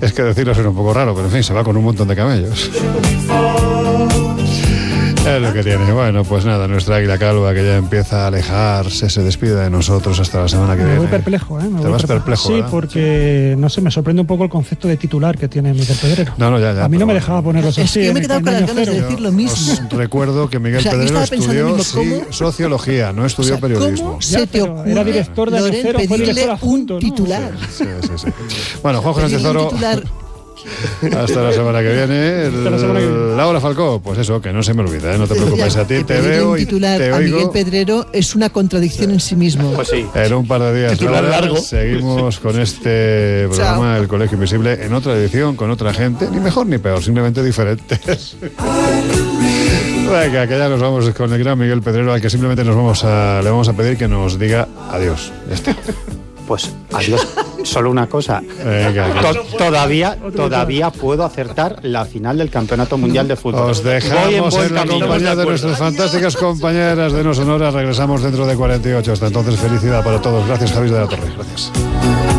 Es que decirlo suena un poco raro, pero en fin, se va con un montón de camellos. Es lo que tiene. Bueno, pues nada, nuestra águila calva que ya empieza a alejarse, se despide de nosotros hasta la semana que viene. Me voy perplejo, ¿eh? Te vas perplejo, sí, ¿verdad? porque, no sé, me sorprende un poco el concepto de titular que tiene Miguel Pedrero. No, ya. A mí no me dejaba ponerlos así. Es que yo me he quedado con las ganas de decir lo mismo. Os recuerdo que Miguel O sea, yo Pedrero estaba pensando estudió mismo, sociología, no estudió periodismo. ¿Cómo se te ocurre, era director de Loren, Año Cero, fue pedirle director adjunto, un ¿no? titular? Sí. Bueno, Juan Sánchez Pedirle un Oro. titular. Hasta la semana que viene. Hasta la semana que viene. Laura Falcó, pues eso, que no se me olvida, no te preocupes. A ti Que te pedirle veo un y titular te a Miguel oigo Pedrero es una contradicción en sí mismo. Pues sí. en un par de días. Titular Laura. largo. Seguimos con este programa, El Colegio Invisible, en otra edición, con otra gente, ni mejor ni peor, simplemente diferentes. Venga, que ya nos vamos con el gran Miguel Pedrero, al que simplemente le vamos a pedir que nos diga adiós. Ya está. Pues adiós. Solo una cosa. Venga, Todavía puedo acertar la final del Campeonato Mundial de Fútbol. os Voy dejamos buen en la camino. compañía de nuestras fantásticas compañeras de No Sonora. Regresamos dentro de 48. Hasta entonces, felicidad para todos. Gracias, Javier de la Torre. Gracias.